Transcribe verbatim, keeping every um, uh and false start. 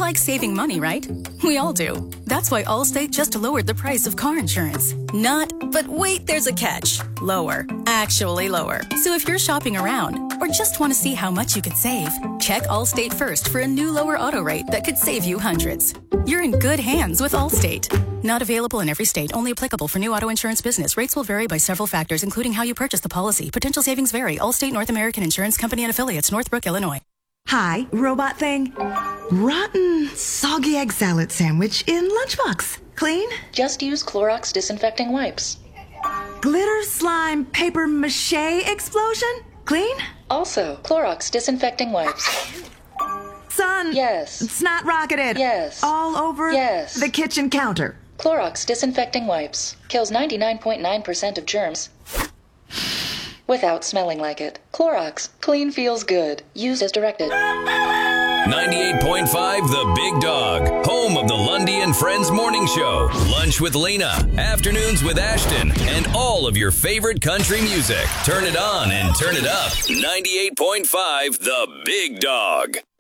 like saving money, right? We all do. That's why Allstate just lowered the price of car insurance. Not, but wait, there's a catch. Lower. Actually lower. So if you're shopping around or just want to see how much you could save, check Allstate first for a new lower auto rate that could save you hundreds. You're in good hands with Allstate. Not available in every state. Only applicable for new auto insurance business. Rates will vary by several factors, including how you purchase the policy. Potential savings vary. Allstate North American Insurance Company and Affiliates, Northbrook, Illinois. Hi, robot thing. Rotten, soggy egg salad sandwich in lunchbox. Clean? Just use Clorox disinfecting wipes. Glitter slime paper mache explosion? Clean? Also, Clorox disinfecting wipes. Son. Yes. Snot rocketed. Yes. All over Yes. the kitchen counter. Clorox disinfecting wipes. Kills ninety-nine point nine percent of germs without smelling like it. Clorox. Clean feels good. Used as directed. ninety-eight point five The Big Dog, home of the Lundy and Friends Morning Show. Lunch with Lena, afternoons with Ashton, and all of your favorite country music. Turn it on and turn it up. ninety-eight point five The Big Dog.